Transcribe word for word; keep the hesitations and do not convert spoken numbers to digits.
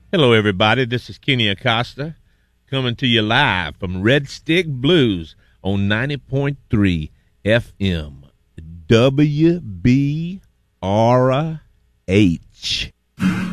Hello, everybody. This is Kenny Acosta coming to you live from Red Stick Blues on ninety point three F M W B R H.